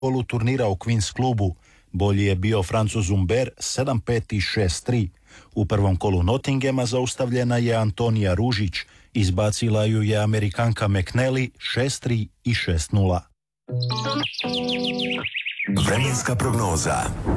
kolu turnira u Queens klubu. Bolji je bio Francuz Umber 7-5 i 6-3. U prvom kolu Nottinghama zaustavljena je Antonija Ružić. Izbacila ju je Amerikanka McNally 6-3 i 6-0. Vremenska prognoza.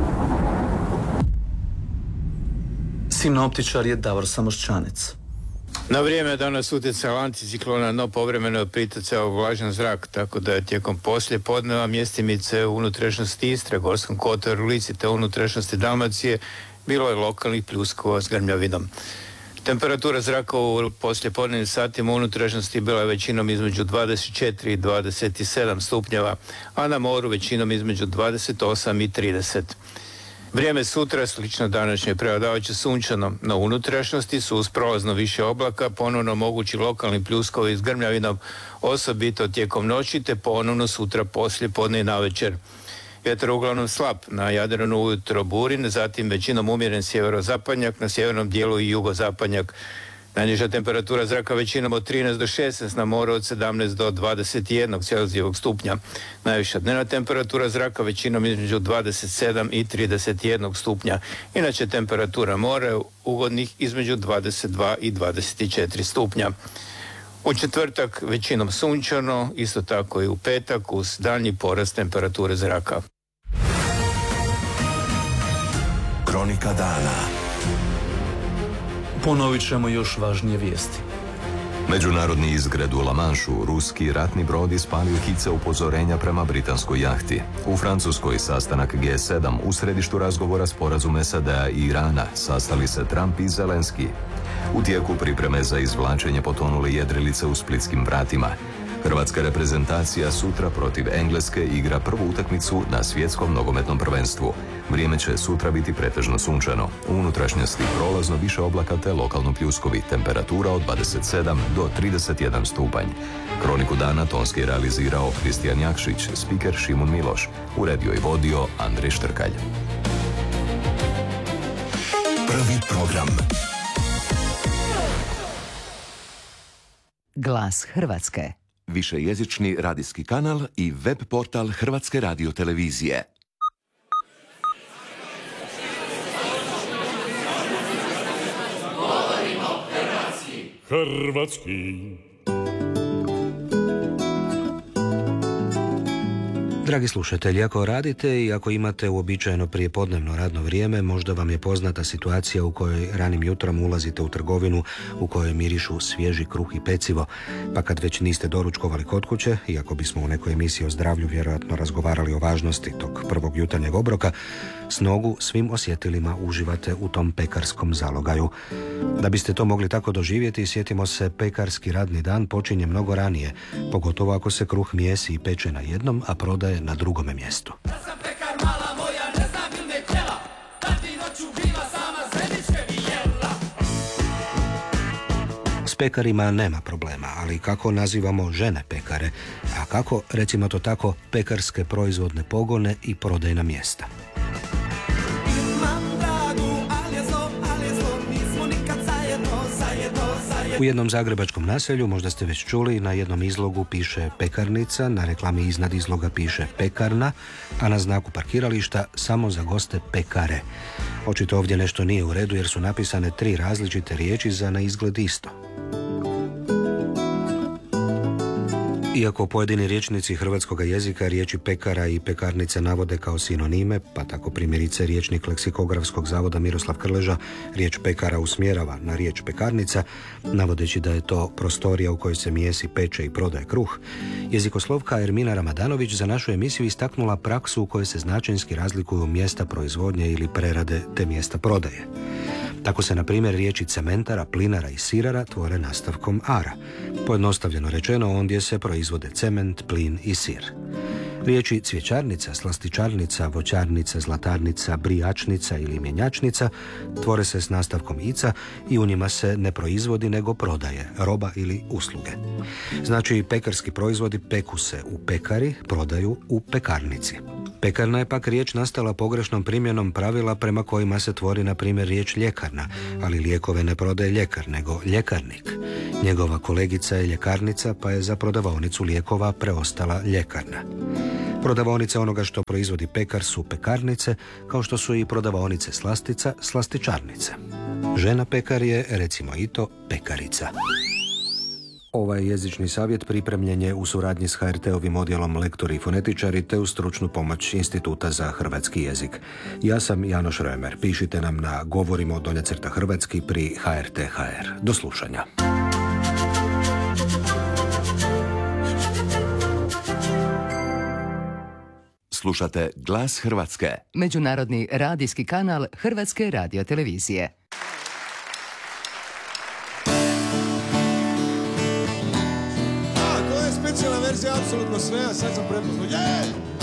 Sinoptičar je Davor Samoščanec. Na vrijeme danas utjecao anticiklona, no povremeno je pritjecao vlažan zrak, tako da je tijekom poslije podneva mjestimice u unutrašnjosti Istre, Gorskom kotaru, Lici te unutrašnjosti Dalmacije bilo je lokalnih pljuskova s grmljavinom. Temperatura zraka u poslijepodnevnim satima u unutrašnjosti bila je većinom između 24 i 27 stupnjeva, a na moru većinom između 28 i 30. Vrijeme sutra slično današnje prevladavajuće sunčano. Na unutrašnjosti su uz prolazno više oblaka ponovno mogući lokalni pljuskovi s grmljavinom, osobito tijekom noći te ponovno sutra poslije podne i navečer. Vjetar uglavnom slab, na Jadranu ujutro burin, zatim većinom umjeren sjeverozapadnjak, na sjevernom dijelu i jugozapadnjak. Najniža temperatura zraka većinom od 13 do 16, na moru od 17 do 21 celzijevog stupnja. Najviša dnevna temperatura zraka većinom između 27 i 31 stupnja. Inače temperatura mora ugodnih između 22 i 24 stupnja. U četvrtak većinom sunčano, isto tako i u petak uz daljnji porast temperature zraka. Kronika dana. Ponovit ćemo još važnije vijesti. Međunarodni izgred u La Manšu, ruski ratni brod ispalio hice upozorenja prema britanskoj jahti. U Francuskoj sastanak G7 u središtu razgovora sporazum SAD-a i Irana sastali se Trump i Zelenski. U tijeku pripreme za izvlačenje potonule jedrilice u Splitskim vratima. Hrvatska reprezentacija sutra protiv Engleske igra prvu utakmicu na svjetskom nogometnom prvenstvu. Vrijeme će sutra biti pretežno sunčano. U unutrašnjosti prolazno više oblaka te lokalno pljuskovi. Temperatura od 27 do 31 stupanj. Kroniku dana tonski je realizirao Kristijan Jakšić, spiker Šimun Miloš. Uredio i vodio Andrej Štrkalj. Prvi program. Glas Hrvatske. Višejezični radijski kanal i web portal Hrvatske radiotelevizije. Hrvatski. Dragi slušatelji, ako radite i ako imate uobičajeno prijepodnevno radno vrijeme, možda vam je poznata situacija u kojoj ranim jutrom ulazite u trgovinu u kojoj mirišu svježi kruh i pecivo, pa kad već niste doručkovali kod kuće, iako bismo u nekoj emisiji o zdravlju vjerojatno razgovarali o važnosti tog prvog jutarnjeg obroka, s nogu svim osjetilima uživate u tom pekarskom zalogaju. Da biste to mogli tako doživjeti, sjetimo se, pekarski radni dan počinje mnogo ranije, pogotovo ako se kruh mijesi i peče na jednom, a prodaje na drugome mjestu. S pekarima nema problema, ali kako nazivamo žene pekare, a kako, recimo to tako, pekarske proizvodne pogone i prodajna mjesta? U jednom zagrebačkom naselju, možda ste već čuli, na jednom izlogu piše pekarnica, na reklami iznad izloga piše pekarna, a na znaku parkirališta samo za goste pekare. Očito ovdje nešto nije u redu jer su napisane 3 različite riječi za na izgled isto. Iako pojedini rječnici hrvatskog jezika riječi pekara i pekarnice navode kao sinonime, pa tako primjerice rječnik Leksikografskog zavoda Miroslav Krleža riječ pekara usmjerava na riječ pekarnica, navodeći da je to prostorija u kojoj se mijesi, peče i prodaje kruh, jezikoslovka Ermina Ramadanović za našu emisiju istaknula praksu u kojoj se značajnski razlikuju mjesta proizvodnje ili prerade te mjesta prodaje. Tako se, na primjer, riječi cementara, plinara i sirara tvore nastavkom ara. Pojednostavljeno rečeno, ondje se proizvode cement, plin i sir. Riječi cvjećarnica, slastičarnica, voćarnica, zlatarnica, brijačnica ili mjenjačnica tvore se s nastavkom ica i u njima se ne proizvodi nego prodaje, roba ili usluge. Znači, pekarski proizvodi peku se u pekari, prodaju u pekarnici. Pekarna je pak riječ nastala pogrešnom primjenom pravila prema kojima se tvori, na primjer, riječ ljekarna, ali lijekove ne prodaje ljekar, nego ljekarnik. Njegova kolegica je ljekarnica, pa je za prodavaonicu lijekova preostala ljekarna. Prodavaonice onoga što proizvodi pekar su pekarnice, kao što su i prodavaonice slastica, slastičarnice. Žena pekar je, recimo i to, pekarica. Ovaj jezični savjet pripremljen je u suradnji s HRT-ovim odjelom Lektori i fonetičari te uz stručnu pomoć Instituta za hrvatski jezik. Ja sam Janoš Römer. Pišite nam na govorimo_hrvatski pri HRT.hr. Do slušanja. Slušate Glas Hrvatske. Međunarodni radijski kanal Hrvatske radiotelevizije. To je specijalna verzija, apsolutno sve, a sad sam prepoznao.